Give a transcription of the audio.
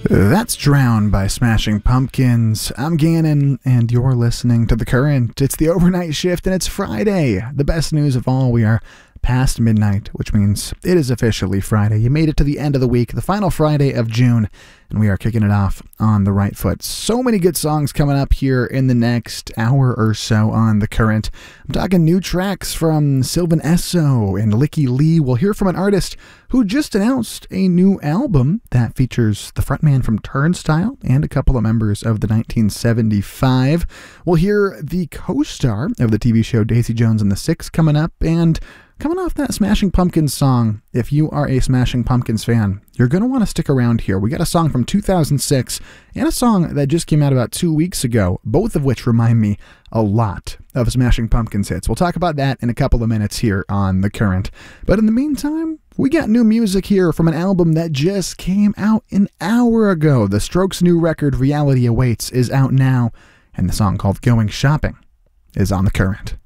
That's Drown by Smashing Pumpkins. I'm Gannon, and you're listening to The Current. It's the overnight shift, and it's Friday. The best news of all, we are past midnight, which means it is officially Friday. You made it to the end of the week, the final Friday of June, and we are kicking it off on the right foot. So many good songs coming up here in the next hour or so on The Current. I'm talking new tracks from Sylvan Esso and Lykke Li. We'll hear from an artist who just announced a new album that features the frontman from Turnstile and a couple of members of the 1975. We'll hear the co-star of the TV show Daisy Jones and the Six coming up, and coming off that Smashing Pumpkins song, if you are a Smashing Pumpkins fan, you're going to want to stick around here. We got a song from 2006 and a song that just came out about 2 weeks ago, both of which remind me a lot of Smashing Pumpkins hits. We'll talk about that in a couple of minutes here on The Current. But in the meantime, we got new music here from an album that just came out an hour ago. The Strokes' new record, Reality Awaits, is out now, and the song called Going Shopping is on The Current.